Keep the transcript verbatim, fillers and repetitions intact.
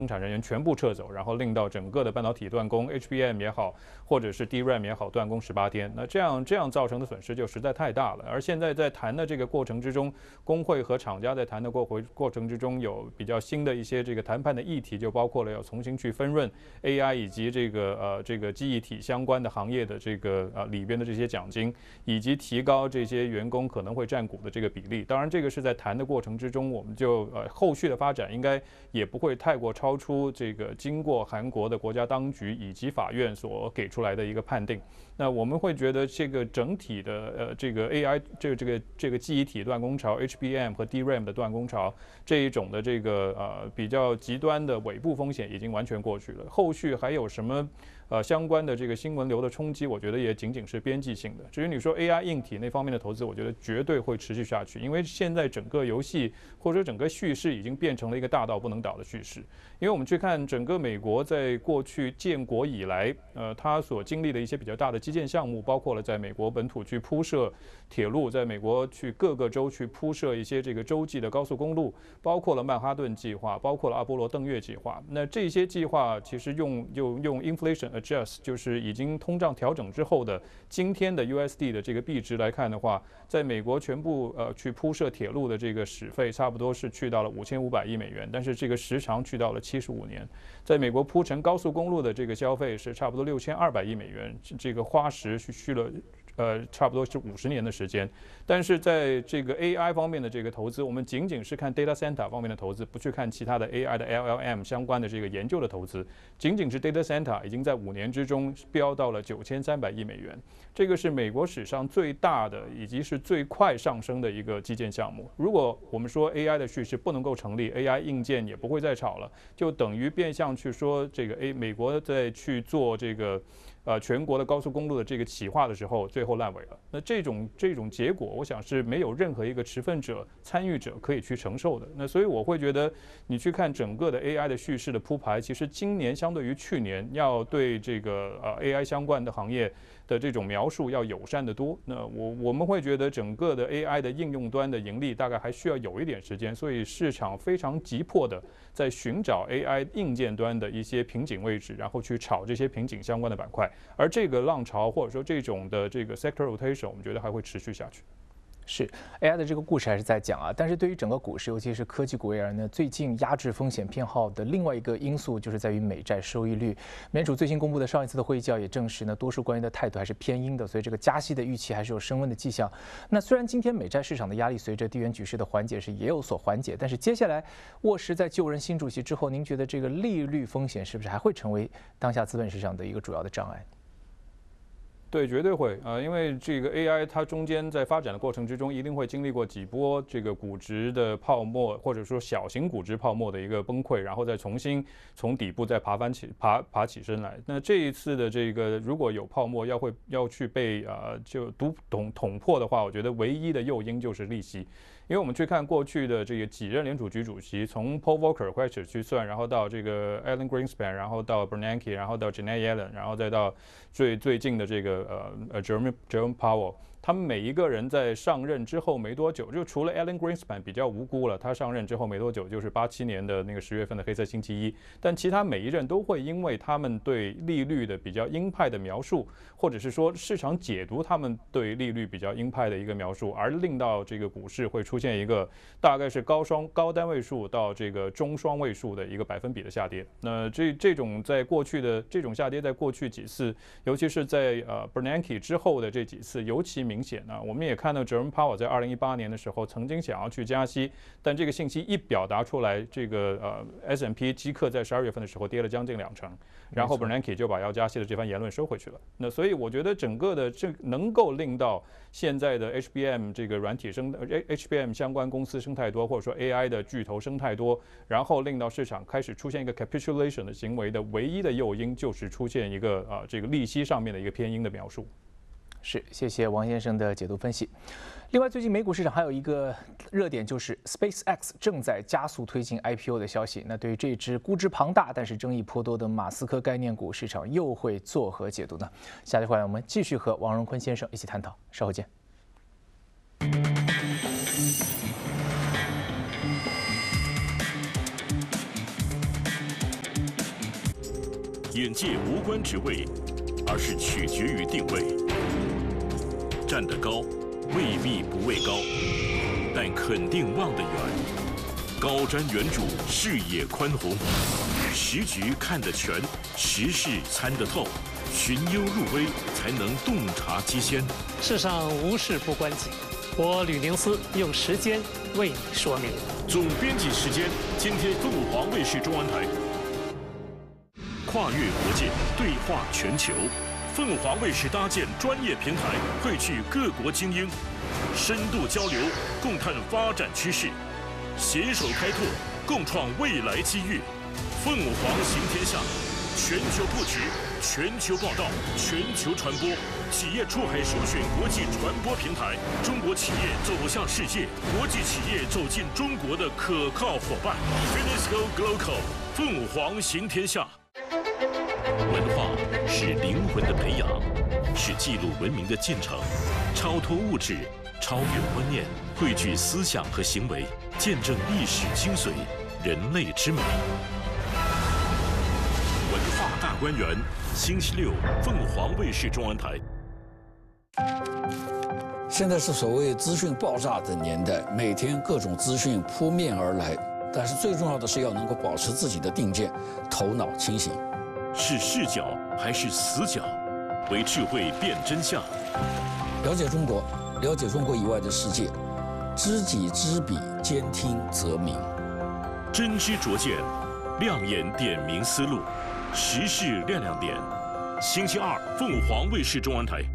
生产人员全部撤走，然后令到整个的半导体断供 ，H B M 也好，或者是 D RAM 也好，断供十八天。那这样这样造成的损失就实在太大了。而现在在谈的这个过程之中，工会和厂家在谈的过回过程之中，有比较新的一些这个谈判的议题，就包括了要重新去分润 A I 以及这个呃这个记忆体相关的行业的这个呃里边的这些奖金，以及提高这些员工可能会占股的这个比例。当然，这个是在谈的过程之中，我们就呃后续的发展应该也不会太过超。超出这个经过韩国的国家当局以及法院所给出来的一个判定，那我们会觉得这个整体的呃这个 A I 这个这个这个记忆体断供潮 H B M 和 D RAM 的断供潮这一种的这个呃比较极端的尾部风险已经完全过去了，后续还有什么？呃，相关的这个新闻流的冲击，我觉得也仅仅是边际性的。至于你说 A I 硬体那方面的投资，我觉得绝对会持续下去，因为现在整个游戏或者整个叙事已经变成了一个大到不能倒的叙事。因为我们去看整个美国在过去建国以来，呃，它所经历的一些比较大的基建项目，包括了在美国本土去铺设铁路，在美国去各个州去铺设一些这个洲际的高速公路，包括了曼哈顿计划，包括了阿波罗登月计划。那这些计划其实用用用 inflation adjust 就是已经通胀调整之后的今天的 U S D 的这个币值来看的话，在美国全部呃去铺设铁路的这个使费差不多是去到了五千五百亿美元，但是这个时长去到了七十五年。在美国铺成高速公路的这个消费是差不多六千二百亿美元，这个花时是去了。呃，差不多是五十年的时间，但是在这个 A I 方面的这个投资，我们仅仅是看 data center 方面的投资，不去看其他的 A I 的 L L M 相关的这个研究的投资，仅仅是 data center 已经在五年之中飙到了九千三百亿美元，这个是美国史上最大的以及是最快上升的一个基建项目。如果我们说 A I 的叙事不能够成立 ，A I 硬件也不会再炒了，就等于变相去说这个 A 美国在去做这个。呃，全国的高速公路的这个企划的时候，最后烂尾了。那这种这种结果，我想是没有任何一个持份者、参与者可以去承受的。那所以我会觉得，你去看整个的 A I 的叙事的铺排，其实今年相对于去年，要对这个呃 A I 相关的行业的这种描述要友善得多。那我我们会觉得，整个的 A I 的应用端的盈利大概还需要有一点时间，所以市场非常急迫的在寻找 A I 硬件端的一些瓶颈位置，然后去炒这些瓶颈相关的板块。而这个浪潮或者说这种的这个 sector rotation， 我们觉得还会持续下去。 是 A I 的这个故事还是在讲啊，但是对于整个股市，尤其是科技股而言呢，最近压制风险偏好的另外一个因素就是在于美债收益率。美联储最新公布的上一次的会议纪要也证实呢，多数官员的态度还是偏鹰的，所以这个加息的预期还是有升温的迹象。那虽然今天美债市场的压力随着地缘局势的缓解是也有所缓解，但是接下来沃什在就任新主席之后，您觉得这个利率风险是不是还会成为当下资本市场的一个主要的障碍？ 对，绝对会啊、呃，因为这个 A I 它中间在发展的过程之中，一定会经历过几波这个估值的泡沫，或者说小型估值泡沫的一个崩溃，然后再重新从底部再爬翻起爬爬起身来。那这一次的这个如果有泡沫要会要去被啊、呃、就捅捅捅破的话，我觉得唯一的诱因就是利息。因为我们去看过去的这个几任联储局主席，从 Paul Volcker 开始去算，然后到这个 Alan Greenspan， 然后到 Bernanke， 然后到 Janet Yellen， 然后再到最最近的这个呃呃 Jerome Jerome Powell。他们每一个人在上任之后没多久，就除了 Alan Greenspan 比较无辜了，他上任之后没多久就是八七年的那个十月份的黑色星期一，但其他每一任都会因为他们对利率的比较鹰派的描述，或者是说市场解读他们对利率比较鹰派的一个描述，而令到这个股市会出现一个大概是高双高单位数到这个中双位数的一个百分比的下跌。那这这种在过去的这种下跌，在过去几次，尤其是在呃 Bernanke 之后的这几次，尤其明显啊，我们也看到 Jerome Powell 在二零一八年的时候曾经想要去加息，但这个信息一表达出来，这个呃 S and P 即刻在十二月份的时候跌了将近两成，然后 Bernanke 就把要加息的这番言论收回去了。那所以我觉得整个的这能够令到现在的 H B M 这个软体生 H B M 相关公司生态多，或者说 A I 的巨头生态多，然后令到市场开始出现一个 capitulation 的行为的唯一的诱因，就是出现一个啊、呃、这个利息上面的一个偏鹰的描述。 是，谢谢王先生的解读分析。另外，最近美股市场还有一个热点，就是 SpaceX 正在加速推进 I P O 的消息。那对于这支估值庞大但是争议颇多的马斯克概念股，市场又会作何解读呢？下节回来我们继续和王荣坤先生一起探讨，稍后见。 眼界无关职位，而是取决于定位。站得高，未必不位高，但肯定望得远。高瞻远瞩，视野宽宏，时局看得全，时事参得透，寻幽入微，才能洞察机先。 世上无事不关己，我吕宁思用时间为你说明。 总编辑时间，今天凤凰卫视中文台。跨越国界，对话全球，凤凰卫视搭建专业平台，汇聚各国精英，深度交流，共探发展趋势。携手开拓，共创未来机遇。凤凰行天下，全球布局，全球报道，全球传播。企业出海首选国际传播平台，中国企业走向世界，国际企业走进中国的可靠伙伴。Finisco Global， 凤凰行天下。文化是灵魂的培养，是记录文明的进程，超脱物质，超越观念，汇聚思想和行为，见证历史精髓，人类之美。文化大观园，星期六，凤凰卫视中文台。 现在是所谓资讯爆炸的年代，每天各种资讯扑面而来，但是最重要的是要能够保持自己的定见，头脑清醒。 是视角还是死角？为智慧辨真相。 了解中国，了解中国以外的世界，知己知彼，兼听则明。 真知灼见，亮眼点明思路，时事亮亮点。星期二，凤凰卫视中文台。